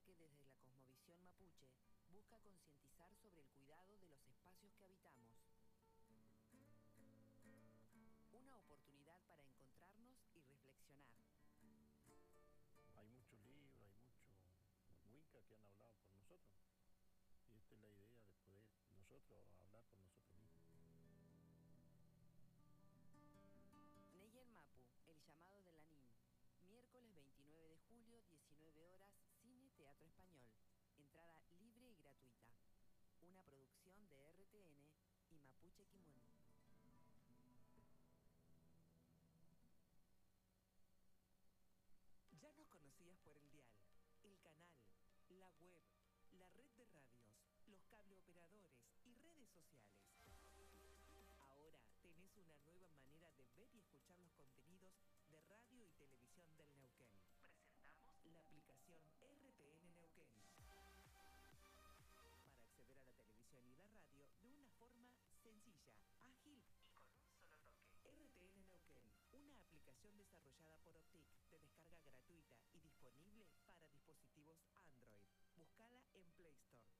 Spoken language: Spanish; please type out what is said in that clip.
que desde la cosmovisión mapuche busca concientizar sobre el cuidado de los espacios que habitamos. Una oportunidad para encontrarnos y reflexionar. Hay muchos libros, hay muchos Wicca que han hablado por nosotros. Y esta es la idea de poder nosotros hablar por nosotros mismos. Neyen Mapu, El llamado de Lanín. Miércoles 29 de julio, 19 horas, Cine Teatro Español. Entrada libre y gratuita. Una producción de RTN y Mapuche Kimun. Ya nos conocías por el dial, el canal, la web, la red de radios, los cableoperadores y redes sociales. Ahora tenés una nueva manera de ver y escuchar los contenidos de radio y televisión del Neuquén. Presentamos la aplicación RTN Neuquén. Para acceder a la televisión y la radio de una forma sencilla, ágil y con un solo toque. RTN Neuquén, una aplicación desarrollada por Optic de descarga gratuita y disponible para dispositivos Android. Búscala en Play Store.